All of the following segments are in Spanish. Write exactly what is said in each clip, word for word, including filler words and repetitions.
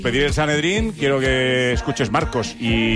Pedir el Sanedrín, quiero que escuches, Marcos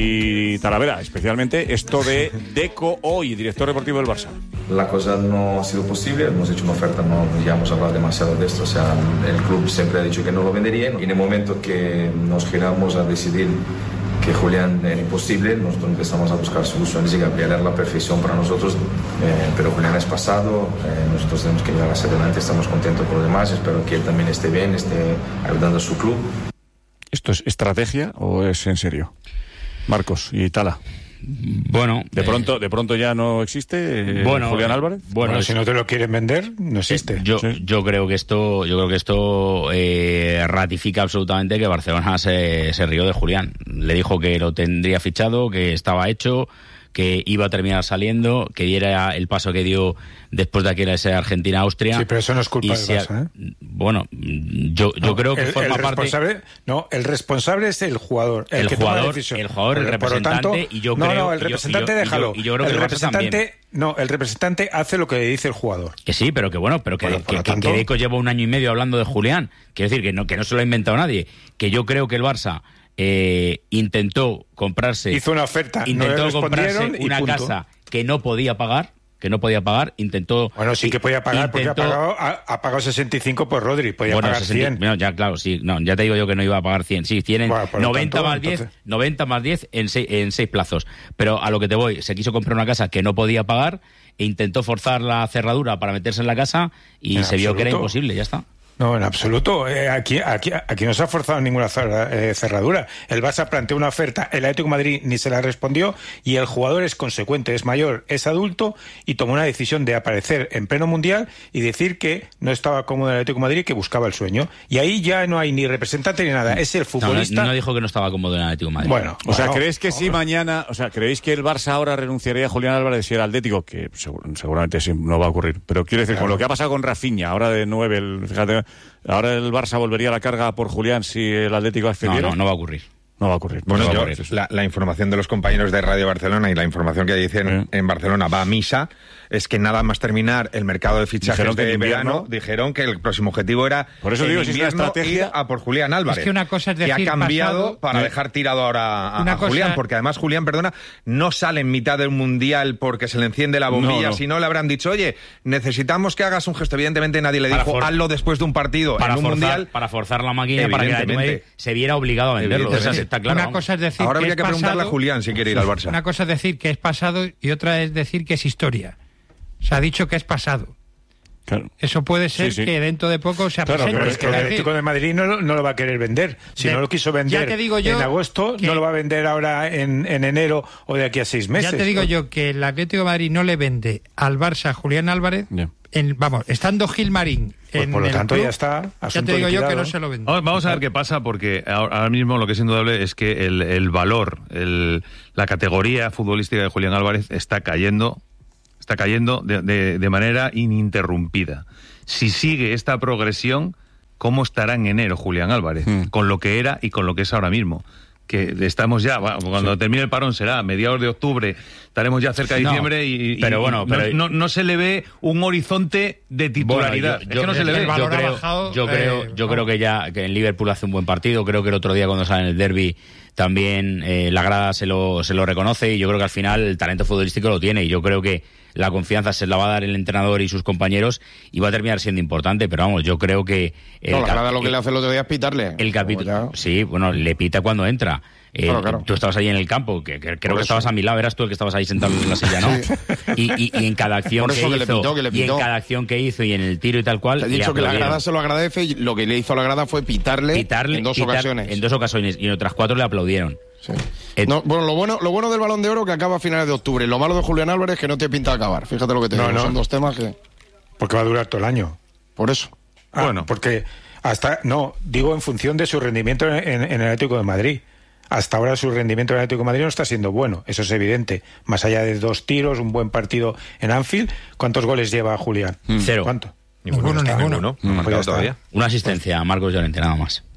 y Talavera, especialmente esto de Deco hoy, director deportivo del Barça. La cosa no ha sido posible, hemos hecho una oferta, no ya hemos hablado demasiado de esto, o sea, el club siempre ha dicho que no lo vendería, y en el momento que nos giramos a decidir que Julián era imposible, nosotros empezamos a buscar soluciones y Gabriel era la perfección para nosotros, eh, pero Julián es pasado, eh, nosotros tenemos que llegar hacia adelante, estamos contentos por los demás, espero que él también esté bien, esté ayudando a su club. ¿Esto es estrategia o es en serio? Marcos y Tala. Bueno, de pronto, eh, de pronto ya no existe. Eh, bueno, Julián Álvarez. Bueno, bueno, si no te lo quieren vender, no existe. Yo, sí. yo creo que esto, yo creo que esto eh, ratifica absolutamente que Barcelona se, se rió de Julián. Le dijo que lo tendría fichado, que estaba hecho, que iba a terminar saliendo, que era el paso que dio después de aquella esa Argentina-Austria. Sí, pero eso no es culpa del Barça, ¿eh? Bueno, yo, yo no, creo que el, forma el parte... No, el responsable es el jugador, el, el que jugador, toma la decisión. El jugador, el representante, por lo tanto, y yo no, creo... No, el representante y yo, déjalo. Y yo, y yo creo que el el representante... No, el representante hace lo que dice el jugador. Que sí, pero que bueno, pero que, bueno, que, tanto... que Deco lleva un año y medio hablando de Julián. Quiero decir, que no, que no se lo ha inventado nadie. Que yo creo que el Barça... Eh, intentó comprarse hizo una oferta, intentó no comprarse una punto. casa que no podía pagar que no podía pagar, intentó... Bueno, sí que podía pagar, intentó, porque ha pagado, ha, ha pagado sesenta y cinco por Rodri, podía bueno, pagar sesenta, cien. Bueno, ya, claro, sí, no, ya te digo yo que no iba a pagar cien, sí, tienen bueno, noventa tanto, más diez, entonces... noventa más diez en seis, en seis plazos, pero a lo que te voy, se quiso comprar una casa que no podía pagar e intentó forzar la cerradura para meterse en la casa y en se absoluto. vio que era imposible, ya está. No, en absoluto. Eh, aquí, aquí, aquí no se ha forzado ninguna cerradura. El Barça planteó una oferta, el Atlético de Madrid ni se la respondió y el jugador es consecuente, es mayor, es adulto y tomó una decisión de aparecer en pleno mundial y decir que no estaba cómodo en el Atlético de Madrid y que buscaba el sueño. Y ahí ya no hay ni representante ni nada. Es el futbolista. No, no, no dijo que no estaba cómodo en el Atlético de Madrid. Bueno, o bueno, sea, ¿crees que si mañana, o sea, creéis que el Barça ahora renunciaría a Julián Álvarez si era Atlético? Que seguramente sí, no va a ocurrir. Pero quiero decir, claro, con lo que ha pasado con Rafinha, ahora de nueve, el, fíjate. ¿Ahora el Barça volvería a la carga por Julián si el Atlético accediera? No, no, no va a ocurrir. No va a ocurrir. Bueno, no yo, va a ocurrir. La, la información de los compañeros de Radio Barcelona y la información que dicen ¿Eh? en Barcelona va a misa, es que nada más terminar el mercado de fichajes dijeron de invierno, invierno, dijeron que el próximo objetivo era por eso digo, si es una estrategia a por Julián Álvarez. Es que una cosa es decir, que ha cambiado pasado, para ¿eh? dejar tirado ahora a, a cosa... Julián, porque además Julián, perdona, no sale en mitad del mundial porque se le enciende la bombilla, no, no. Si no le habrán dicho, oye, necesitamos que hagas un gesto. Evidentemente nadie le dijo, hazlo después de un partido para en un forzar, mundial. Para forzar la máquina para que la se viera obligado a venderlo. O sea, está claro. Una cosa es decir ahora que habría es que pasado, preguntarle a Julián si quiere ir al Barça. Una cosa es decir que es pasado y otra es decir que es historia. Se ha dicho que es pasado. Claro. Eso puede ser sí, sí. que dentro de poco se claro, presente. Pero es que el Atlético de Madrid no, no lo va a querer vender. Si de, no lo quiso vender te digo yo en agosto, no lo va a vender ahora en, en enero o de aquí a seis meses. Ya te digo ¿no? yo que el Atlético de Madrid no le vende al Barça a Julián Álvarez, yeah. en, vamos, estando Gilmarín pues en por lo el tanto club, ya está. Ya te digo yo que no se lo vende. Vamos a ver qué pasa, porque ahora mismo lo que es indudable es que el, el valor, el, la categoría futbolística de Julián Álvarez está cayendo, está cayendo de, de, de manera ininterrumpida. Si sigue esta progresión, ¿cómo estará en enero Julián Álvarez? Hmm. Con lo que era y con lo que es ahora mismo. Que estamos ya, bueno, cuando sí. termine el parón será a mediados de octubre, estaremos ya cerca de diciembre no, y, pero y bueno, pero no, no, no se le ve un horizonte de titularidad. Bueno, yo, yo, es que no se le ve. Yo creo, bajado, yo, eh, creo, yo creo que ya que en Liverpool hace un buen partido. Creo que el otro día cuando sale en el derbi también eh, la grada se lo, se lo reconoce y yo creo que al final el talento futbolístico lo tiene y yo creo que la confianza se la va a dar el entrenador y sus compañeros y va a terminar siendo importante, pero vamos, yo creo que... El no, la grada lo que le hace el otro día es pitarle. El capítulo, sí, bueno, le pita cuando entra. Eh, claro, claro. Tú estabas ahí en el campo, que, que creo que estabas a mi lado, eras tú el que estabas ahí sentado en la silla, ¿no? Sí. Y, y, y en cada acción que, que, hizo, pitó, que y en cada acción que hizo y en el tiro y tal cual. Te he dicho que la grada se lo agradece y lo que le hizo a la grada fue pitarle, pitarle en dos pitar, ocasiones. En dos ocasiones y en otras cuatro le aplaudieron. Sí. Eh, no, bueno, lo bueno, lo bueno del Balón de Oro que acaba a finales de octubre. Lo malo de Julián Álvarez es que no te pinta acabar. Fíjate lo que te no, digo. No. Son dos temas que. Porque va a durar todo el año. Por eso. Ah, bueno, porque hasta no digo en función de su rendimiento en, en, en el Atlético de Madrid. Hasta ahora su rendimiento en el Atlético de Madrid no está siendo bueno, eso es evidente. Más allá de dos tiros, un buen partido en Anfield, ¿cuántos goles lleva Julián? Cero. ¿Cuánto? Ninguno, ninguno. ninguno. No, no, pues todavía. Una asistencia a Marcos Llorente, nada más.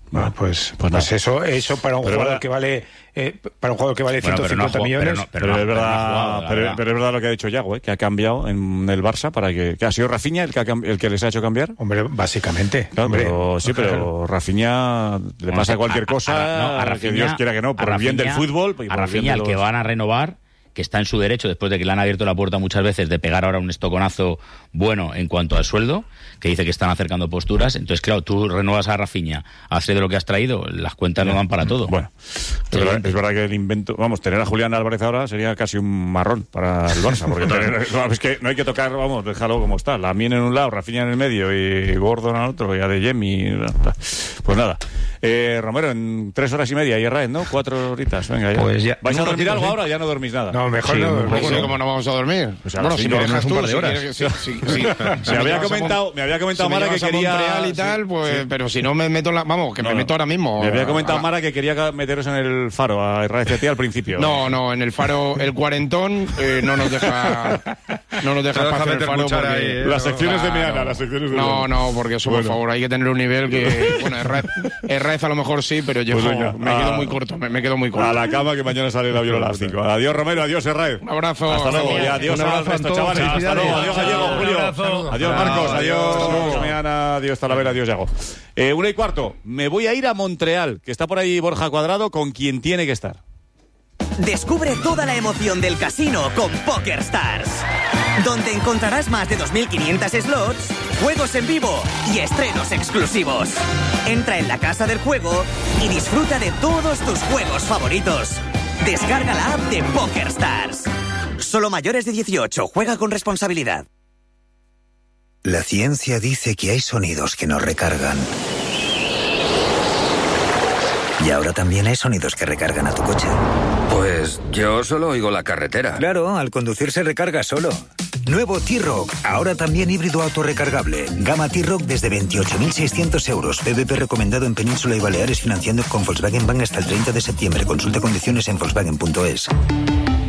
Bueno, pues, pues, pues eso, eso para un pero jugador verdad. que vale eh, para un jugador que vale ciento cincuenta bueno, millones. Pero, no, pero, pero, no, es verdad, pero, no jugado, pero, verdad. pero es verdad lo que ha dicho Yago, ¿eh? Que ha cambiado en el Barça para que, que ha sido Rafinha el que, ha, el que les ha hecho cambiar. Hombre, básicamente. Claro, hombre, pero, sí, pero claro. Rafinha le bueno, pasa cualquier a, cosa, a, a, no, a Rafinha, que Dios quiera que no, por el bien del fútbol. A Rafinha, el que van a renovar, que está en su derecho, después de que le han abierto la puerta muchas veces, de pegar ahora un estoconazo bueno en cuanto al sueldo, que dice que están acercando posturas. Entonces, claro, tú renuevas a Rafinha, haces de lo que has traído, las cuentas no dan para todo. Bueno, es verdad, es verdad que el invento... Vamos, tener a Julián Álvarez ahora sería casi un marrón para el Barça, porque tener, es que no hay que tocar, vamos, déjalo como está. Lamine en un lado, Rafinha en el medio y Gordon al otro, y Adeyemi. Pues nada. Eh, Romero, en tres horas y media, y Arraez, ¿no? Cuatro horitas, venga ya. Pues ya. ¿Vais a dormir algo ahora o ya no dormís nada? No, mejor sí, no. Mejor no, ¿cómo no vamos a dormir? Pues a bueno, sí, si lo dejas un tú, par de horas. Si quieres, sí, sí, sí. me, había comentado, me había comentado si Mara me que quería... a Montreal y tal, pues, sí. Pero si no me meto en la... Vamos, que no, me meto ahora mismo. Me había comentado Mara que quería meteros en el Faro, a Arraez al principio. No, no, en el Faro, el cuarentón eh, no nos deja... No nos deja pasar el Faro porque... Ahí, eh, las secciones de Meana, las secciones de No, no, porque eso, bueno. por favor, hay que tener un nivel que... Bueno, Arraez a lo mejor sí, pero yo... Me quedo muy corto, me, me quedo muy corto. A la cama, que mañana sale el avión a las cinco. Adiós, Romero, adiós, Herrera. Un abrazo. Hasta luego. Y adiós al resto, chavales. Hasta luego. Adiós, Gallego, Julio. Adiós, Marcos. Adiós, mañana. Adiós, Talavera. Adiós, Yago. Eh, una y cuarto. Me voy a ir a Montreal, que está por ahí Borja Cuadrado, con quien tiene que estar. Descubre toda la emoción del casino con PokerStars, donde encontrarás más de dos mil quinientos slots, juegos en vivo y estrenos exclusivos. Entra en la casa del juego y disfruta de todos tus juegos favoritos. Descarga la app de PokerStars. Solo mayores de dieciocho. Juega con responsabilidad. La ciencia dice que hay sonidos que nos recargan. Y ahora también hay sonidos que recargan a tu coche. Pues yo solo oigo la carretera. Claro, al conducir se recarga solo. Nuevo T-Rock, ahora también híbrido autorrecargable. Gama T-Rock desde veintiocho mil seiscientos euros. P V P recomendado en Península y Baleares, financiando con Volkswagen Bank hasta el treinta de septiembre. Consulta condiciones en Volkswagen punto es.